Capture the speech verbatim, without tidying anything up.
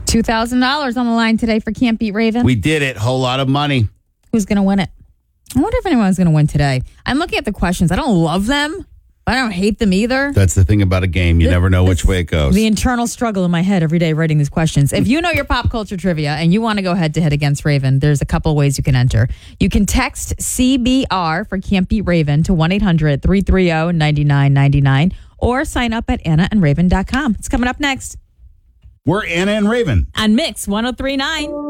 two thousand dollars on the line today for Can't Beat Raven. We did it. Whole lot of money. Who's going to win it? I wonder if anyone's going to win today. I'm looking at the questions. I don't love them, but I don't hate them either. That's the thing about a game. You the, never know which way it goes. The internal struggle in my head every day writing these questions. If you know your pop culture trivia and you want to go head to head against Raven, there's a couple of ways you can enter. You can text C B R for Can't Beat Raven to one eight hundred three three zero nine nine nine nine or sign up at anna and raven dot com. It's coming up next. We're Anna and Raven on Mix one oh three point nine.